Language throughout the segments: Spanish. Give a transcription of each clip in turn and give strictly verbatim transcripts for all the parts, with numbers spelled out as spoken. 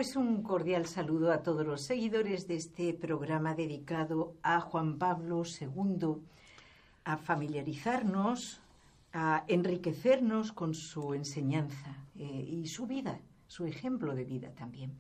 Pues un cordial saludo a todos los seguidores de este programa dedicado a Juan Pablo segundo, a familiarizarnos, a enriquecernos con su enseñanza eh, y su vida, su ejemplo de vida también.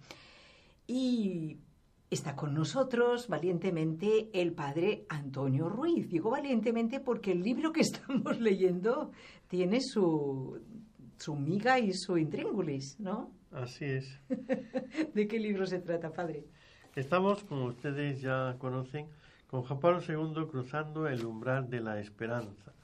Y está con nosotros valientemente el padre Antonio Ruiz. Digo valientemente porque el libro que estamos leyendo tiene su, su miga y su intríngulis, ¿no? Así es. ¿De qué libro se trata, padre? Estamos, como ustedes ya conocen, con Juan Pablo segundo cruzando el umbral de la esperanza.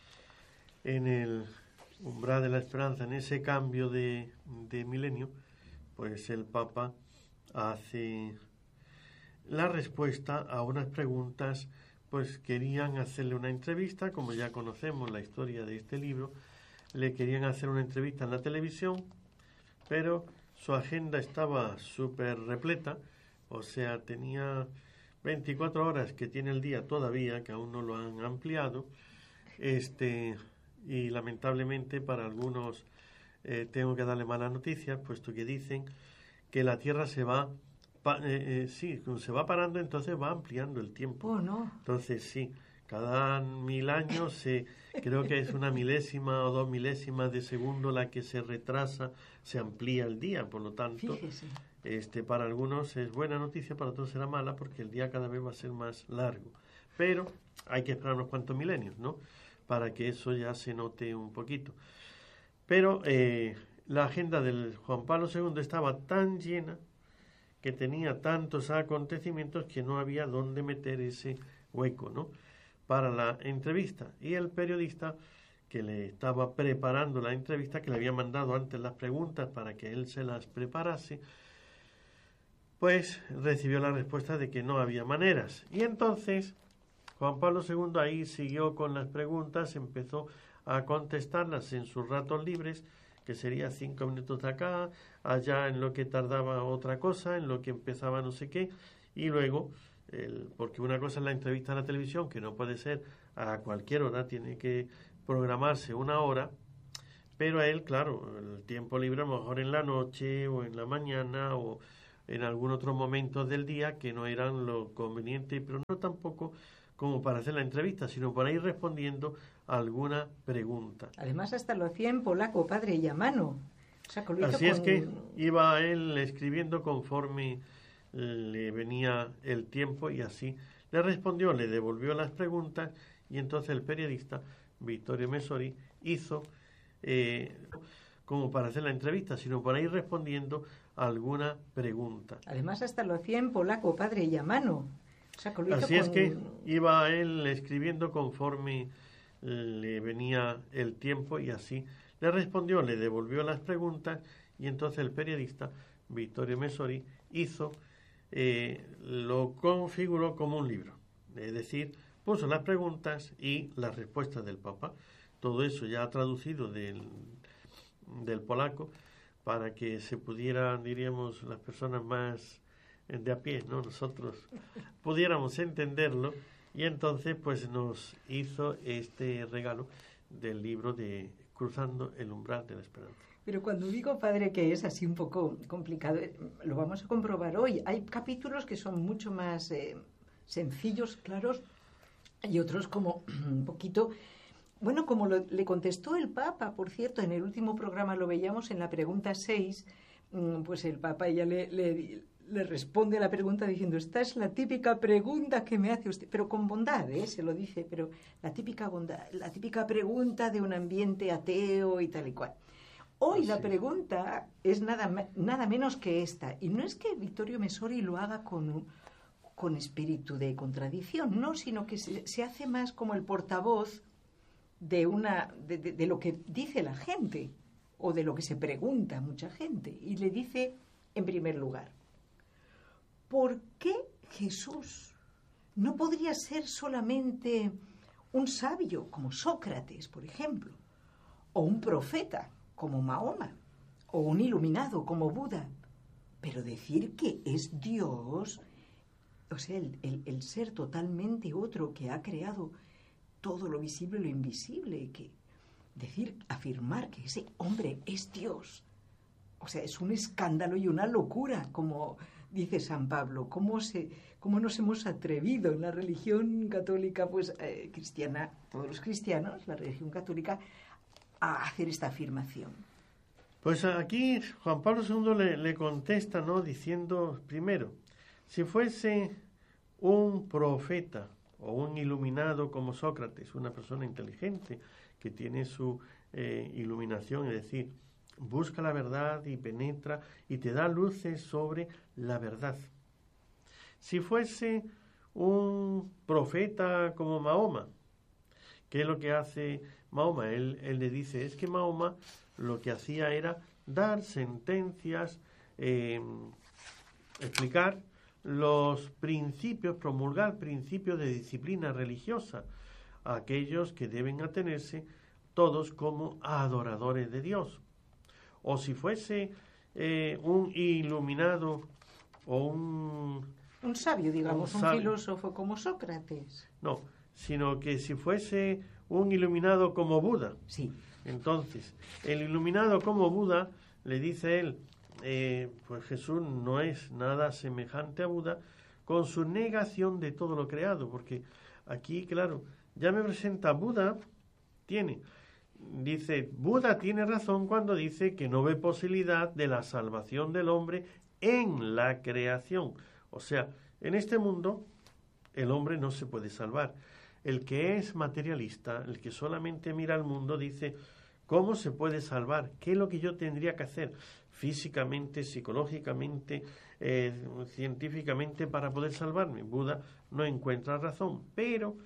En el umbral de la esperanza, en ese cambio de, de milenio, pues el Papa hace la respuesta a unas preguntas, pues querían hacerle una entrevista, como ya conocemos la historia de este libro, le querían hacer una entrevista en la televisión, pero su agenda estaba súper repleta, o sea, tenía veinticuatro horas que tiene el día todavía, que aún no lo han ampliado, este y lamentablemente para algunos eh, tengo que darle malas noticias, puesto que dicen que la Tierra se va, pa, eh, eh, sí, se va parando, entonces va ampliando el tiempo. Oh, no. Entonces sí, cada mil años se, creo que es una milésima o dos milésimas de segundo la que se retrasa, se amplía el día, por lo tanto, Fíjese. este para algunos es buena noticia, para otros será mala, porque el día cada vez va a ser más largo. Pero hay que esperar unos cuantos milenios, ¿no?, para que eso ya se note un poquito. Pero eh, la agenda del Juan Pablo segundo estaba tan llena, que tenía tantos acontecimientos, que no había dónde meter ese hueco, ¿no?, para la entrevista. Y el periodista que le estaba preparando la entrevista, que le había mandado antes las preguntas para que él se las preparase, pues recibió la respuesta de que no había maneras. Y entonces Juan Pablo segundo ahí siguió con las preguntas, empezó a contestarlas en sus ratos libres, que sería cinco minutos de acá, allá en lo que tardaba otra cosa, en lo que empezaba no sé qué, y luego, el, porque una cosa es la entrevista en la televisión, que no puede ser a cualquier hora, tiene que programarse una hora, pero a él, claro, el tiempo libre a lo mejor en la noche o en la mañana o en algún otro momento del día que no eran lo conveniente, pero no tampoco como para hacer la entrevista, sino por ahí respondiendo a alguna pregunta. Además hasta lo hacía en polaco, padre, y a mano. O sea, que lo hizo Así es con... que iba él escribiendo conforme le venía el tiempo y así le respondió, le devolvió las preguntas y entonces el periodista Vittorio Messori hizo eh, como para hacer la entrevista, sino por ahí respondiendo a alguna pregunta. Además hasta lo hacía en polaco, padre, y a mano. O sea, que lo hizo Así con... es que iba él escribiendo conforme le venía el tiempo y así le respondió, le devolvió las preguntas y entonces el periodista Vittorio Messori hizo, eh, lo configuró como un libro, es decir, puso las preguntas y las respuestas del Papa, todo eso ya traducido del, del polaco para que se pudiera, diríamos, las personas más de a pie, ¿no?, nosotros pudiéramos entenderlo, y entonces pues nos hizo este regalo del libro de Cruzando el umbral de la esperanza. Pero cuando digo, padre, que es así un poco complicado, lo vamos a comprobar hoy. Hay capítulos que son mucho más eh, sencillos, claros, y otros como un poquito... Bueno, como lo, le contestó el Papa, por cierto, en el último programa lo veíamos en la pregunta seis, pues el Papa ya le, le, le responde a la pregunta diciendo, esta es la típica pregunta que me hace usted, pero con bondad, ¿eh? Se lo dice, pero la típica bondad, la típica pregunta de un ambiente ateo y tal y cual. Hoy Así la pregunta es nada, nada menos que esta, y no es que Vittorio Messori lo haga con, con espíritu de contradicción, no, sino que se, se hace más como el portavoz de, una, de, de, de lo que dice la gente, o de lo que se pregunta mucha gente, y le dice, en primer lugar, ¿por qué Jesús no podría ser solamente un sabio como Sócrates, por ejemplo, o un profeta como Mahoma, o un iluminado como Buda, pero decir que es Dios, o sea, el, el, el ser totalmente otro que ha creado todo lo visible y lo invisible, que decir, afirmar que ese hombre es Dios, o sea, es un escándalo y una locura, como dice San Pablo. ¿Cómo, se, cómo nos hemos atrevido en la religión católica, pues eh, cristiana, todos los cristianos, la religión católica, a hacer esta afirmación? Pues aquí Juan Pablo segundo le, le contesta, ¿no? Diciendo, primero, si fuese un profeta o un iluminado como Sócrates, una persona inteligente que tiene su eh, iluminación, es decir, busca la verdad y penetra y te da luces sobre la verdad. Si fuese un profeta como Mahoma, ¿qué es lo que hace Mahoma? Él, él le dice, es que Mahoma lo que hacía era dar sentencias, eh, explicar los principios, promulgar principios de disciplina religiosa a aquellos que deben atenerse todos como adoradores de Dios. O si fuese eh, un iluminado o un... Un sabio, digamos, un, un sabio. filósofo como Sócrates. No, sino que si fuese un iluminado como Buda. Sí. Entonces, el iluminado como Buda, le dice él, eh, pues Jesús no es nada semejante a Buda con su negación de todo lo creado, porque aquí, claro, ya me presenta Buda, tiene... Dice, Buda tiene razón cuando dice que no ve posibilidad de la salvación del hombre en la creación. O sea, en este mundo el hombre no se puede salvar. El que es materialista, el que solamente mira al mundo, dice, ¿cómo se puede salvar? ¿Qué es lo que yo tendría que hacer físicamente, psicológicamente, eh, científicamente para poder salvarme? Buda no encuentra razón, pero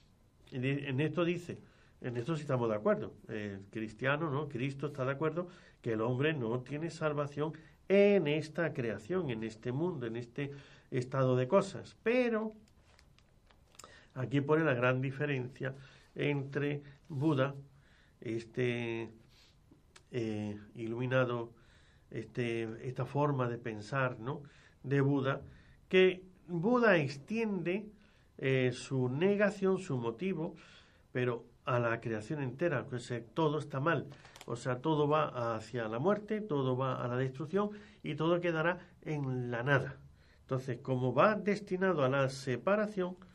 en esto dice, en esto sí estamos de acuerdo. El cristiano, ¿no? Cristo está de acuerdo que el hombre no tiene salvación en esta creación, en este mundo, en este estado de cosas. Pero aquí pone la gran diferencia entre Buda, este eh, iluminado, este, esta forma de pensar, ¿no? de Buda, que Buda extiende eh, su negación, su motivo, pero a la creación entera, o sea, todo está mal, o sea, todo va hacia la muerte, todo va a la destrucción y todo quedará en la nada. Entonces, como va destinado a la separación,